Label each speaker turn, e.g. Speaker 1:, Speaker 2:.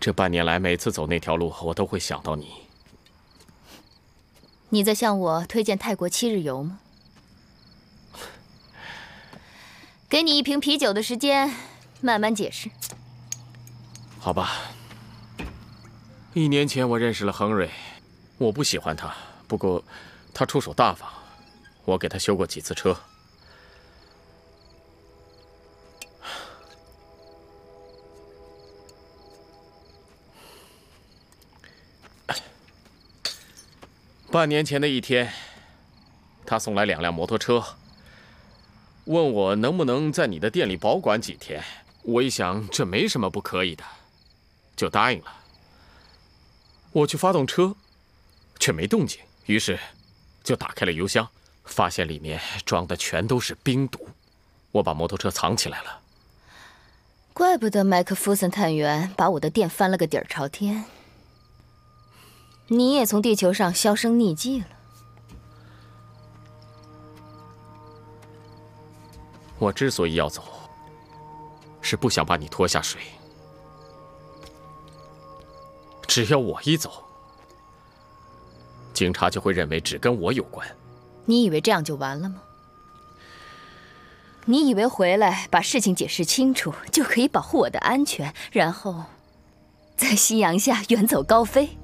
Speaker 1: 这半年来，每次走那条路，我都会想到你。
Speaker 2: 你在向我推荐泰国7日游吗？给你1瓶啤酒的时间，慢慢解释。
Speaker 1: 好吧。1年前我认识了亨瑞，我不喜欢他，不过他出手大方，我给他修过几次车。半年前的一天，他送来2辆摩托车，问我能不能在你的店里保管几天。我一想，这没什么不可以的，就答应了。我去发动车，却没动静，于是就打开了油箱，发现里面装的全都是冰毒。我把摩托车藏起来了。
Speaker 2: 怪不得麦克夫森探员把我的店翻了个底儿朝天。你也从地球上销声匿迹了。
Speaker 1: 我之所以要走，是不想把你拖下水。只要我一走，警察就会认为只跟我有关。
Speaker 2: 你以为这样就完了吗？你以为回来把事情解释清楚，就可以保护我的安全，然后在夕阳下远走高飞？